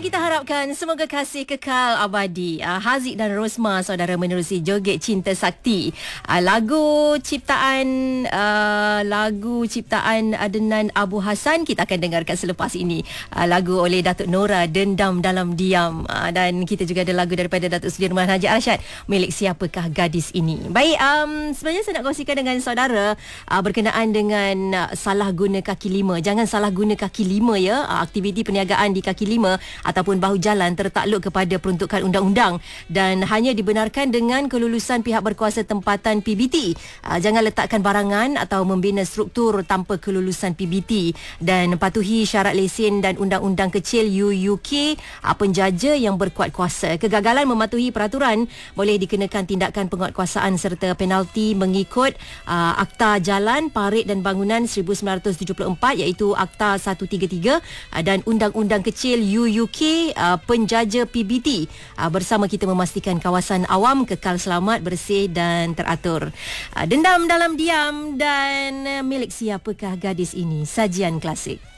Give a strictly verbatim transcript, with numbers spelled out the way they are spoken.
kita harapkan semoga kasih kekal abadi. Uh, Haziq dan Rosma saudara menerusi Joget Cinta Sakti. Uh, lagu ciptaan uh, lagu ciptaan Adnan Abu Hassan kita akan dengarkan selepas ini. Uh, lagu oleh Datuk Nora, Dendam Dalam Diam. Uh, dan kita juga ada lagu daripada Datuk Sudirman Haji Arsyad, Milik Siapakah Gadis Ini. Baik, um, sebenarnya saya nak kongsikan dengan saudara uh, berkenaan dengan uh, salah guna kaki lima. Jangan salah guna kaki lima ya. Uh, aktiviti perniagaan di kaki lima ataupun bahu jalan tertakluk kepada peruntukan undang-undang dan hanya dibenarkan dengan kelulusan pihak berkuasa tempatan P B T. Uh, jangan letakkan barangan atau membina struktur tanpa kelulusan P B T dan patuhi syarat lesen dan undang-undang kecil U U K uh, penjaja yang berkuat kuasa. Kegagalan mematuhi peraturan boleh dikenakan tindakan penguatkuasaan serta penalti mengikut uh, Akta Jalan, Parit dan Bangunan seribu sembilan ratus tujuh puluh empat iaitu Akta seratus tiga puluh tiga uh, dan Undang-Undang Kecil U U K uh, penjaja P B T. Uh, bersama kita memastikan kawasan awam kekal selamat, bersih dan teratur. Uh, Dendam Dalam Diam dan uh, Milik Siapakah Gadis Ini, sajian klasik.